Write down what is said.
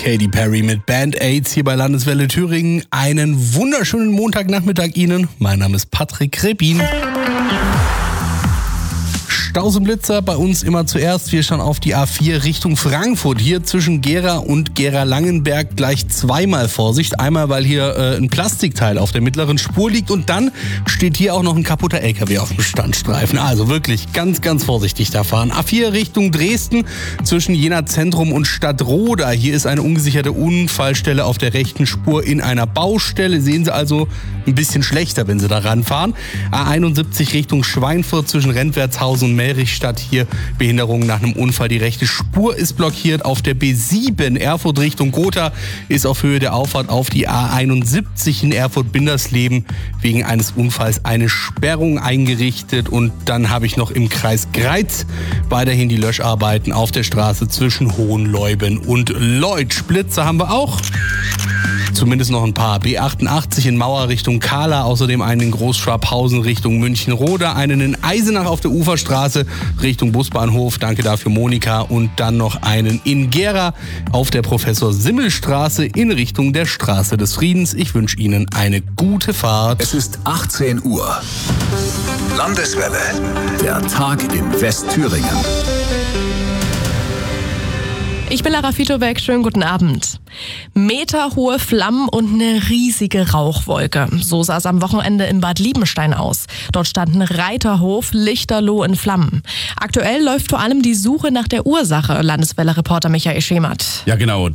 Katy Perry mit Band-Aids hier bei Landeswelle Thüringen. Einen wunderschönen Montagnachmittag Ihnen. Mein Name ist Patrick Rebin. Staus und Blitzer bei uns immer zuerst. Wir schauen auf die A4 Richtung Frankfurt. Hier zwischen Gera und Gera-Langenberg gleich zweimal Vorsicht. Einmal, weil hier ein Plastikteil auf der mittleren Spur liegt und dann steht hier auch noch ein kaputter LKW auf dem Standstreifen. Also wirklich ganz, ganz vorsichtig da fahren. A4 Richtung Dresden zwischen Jena Zentrum und Stadtroda. Hier ist eine ungesicherte Unfallstelle auf der rechten Spur in einer Baustelle. Sehen Sie also ein bisschen schlechter, wenn Sie da ranfahren. A71 Richtung Schweinfurt zwischen Rentwertshausen und Melrichstadt. Hier Behinderung nach einem Unfall. Die rechte Spur ist blockiert. Auf der B7 Erfurt Richtung Gotha ist auf Höhe der Auffahrt auf die A71 in Erfurt-Bindersleben wegen eines Unfalls eine Sperrung eingerichtet. Und dann habe ich noch im Kreis Greiz weiterhin die Löscharbeiten auf der Straße zwischen Hohenleuben und Leutsch. Blitzer haben wir auch. Zumindest noch ein paar. B88 in Mauer Richtung Kahla, außerdem einen in Großschwabhausen Richtung München-Roda, einen in Eisenach auf der Uferstraße Richtung Busbahnhof, danke dafür Monika, und dann noch einen in Gera auf der Professor-Simmel-Straße in Richtung der Straße des Friedens. Ich wünsche Ihnen eine gute Fahrt. Es ist 18 Uhr. Landeswelle, der Tag in Westthüringen. Ich bin Lara Fitobeck, schönen guten Abend. Meterhohe Flammen und eine riesige Rauchwolke. So sah es am Wochenende in Bad Liebenstein aus. Dort stand ein Reiterhof lichterloh in Flammen. Aktuell läuft vor allem die Suche nach der Ursache, Landeswelle-Reporter Michael Schemert. Ja genau,